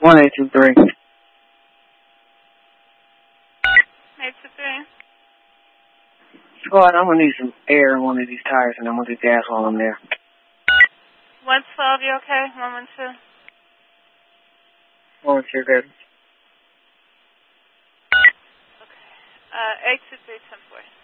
1823. 823. Squad, I'm gonna need some air in one of these tires, and I'm gonna get gas while I'm there. 112, you okay? 112. 112, good. Okay. 823, 10-4.